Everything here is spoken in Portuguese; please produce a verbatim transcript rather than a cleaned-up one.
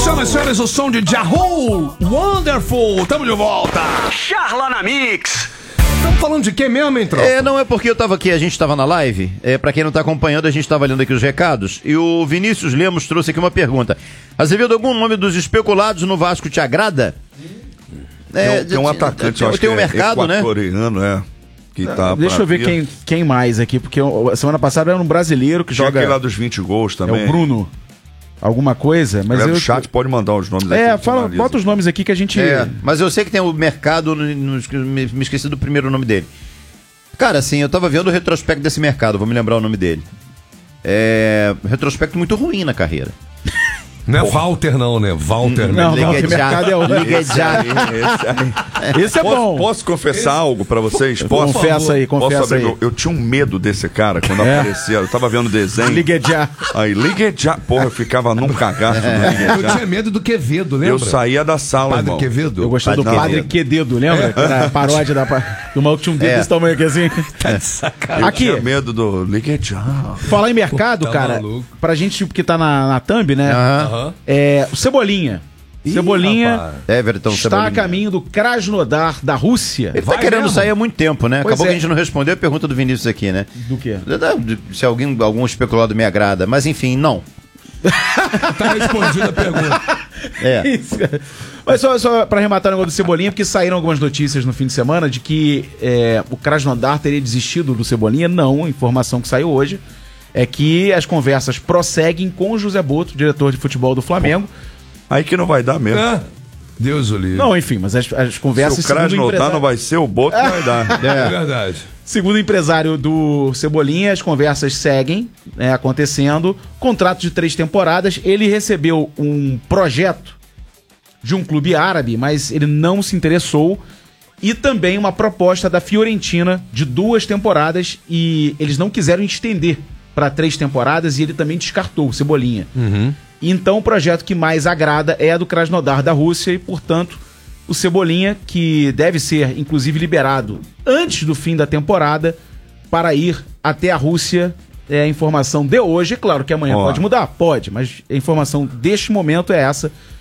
Senhoras e senhores, o som de Yahoo! Wonderful! Tamo de volta! Charla na Mix! Estamos falando de quem mesmo, hein, tropa? É, não é porque eu tava aqui, a gente tava na live. É, pra quem não tá acompanhando, a gente tava lendo aqui os recados. E o Vinícius Lemos trouxe aqui uma pergunta. Azevedo, algum nome dos especulados no Vasco te agrada? É, tem, tem um atacante, eu acho tem um que mercado, é equatoriano, né? Que tá Deixa eu ver quem, quem mais aqui, porque eu, semana passada era um brasileiro que Tinha joga... aquele lá dos vinte gols também. É o Bruno. Alguma coisa, mas eu... eu... do chat pode mandar os nomes É, aqui. fala, bota os nomes aqui que a gente... É, mas eu sei que tem o mercado, no, no, me, me esqueci do primeiro nome dele. Cara, assim, eu tava vendo o retrospecto desse mercado, vou me lembrar o nome dele. É... retrospecto muito ruim na carreira. Não é Walter, não, né? Walter, não, né? não, que mercado é o... Liguejá. Esse é posso, bom. Posso confessar Esse... algo pra vocês? Posso? Confessa aí, confessa posso aí. Eu, eu tinha um medo desse cara quando é. aparecia. Eu tava vendo o desenho. Liguejá. Aí, Liguejá. Porra, eu ficava num cagaço no Liguejá. Eu tinha medo do Quevedo, lembra? Eu saía da sala, Padre irmão. Quevedo. Eu gostei do Padre Padre Quevedo, lembra? É. Era a paródia da... do maluco tinha um dedo É. desse tamanho aqui, assim. Tá de sacanagem. Eu Aqui. tinha medo do Liguejá. Falar em mercado, Pô, tá cara, maluco. pra gente que tá na, na thumb, né? Aham. É, o Cebolinha. Ih, Cebolinha rapaz. Everton está Cebolinha. a caminho do Krasnodar da Rússia. Ele Vai tá querendo mesmo? sair há muito tempo, né? Pois Acabou é. que a gente não respondeu a pergunta do Vinícius aqui, né? Do quê? Se alguém, algum especulado me agrada. Mas enfim, não. Tá respondida a pergunta. É. Isso. Mas só, só pra arrematar o negócio do Cebolinha, porque saíram algumas notícias no fim de semana de que é, o Krasnodar teria desistido do Cebolinha. Não, a informação que saiu hoje é que as conversas prosseguem com o José Boto, diretor de futebol do Flamengo. Aí que não vai dar mesmo. Ah, Deus o livre. Não, enfim, mas as, as conversas... Se o Krasnodar não vai ser, o Boto vai dar. É verdade. Segundo o empresário do Cebolinha, as conversas seguem, né, acontecendo. Contrato de três temporadas. Ele recebeu um projeto de um clube árabe, mas ele não se interessou. E também uma proposta da Fiorentina de duas temporadas. E eles não quiseram estender para três temporadas e ele também descartou o Cebolinha. Uhum. Então o projeto que mais agrada é a do Krasnodar da Rússia e, portanto, o Cebolinha, que deve ser, inclusive, liberado antes do fim da temporada para ir até a Rússia. É a informação de hoje. É claro que amanhã Ó. pode mudar? Pode, mas a informação deste momento é essa.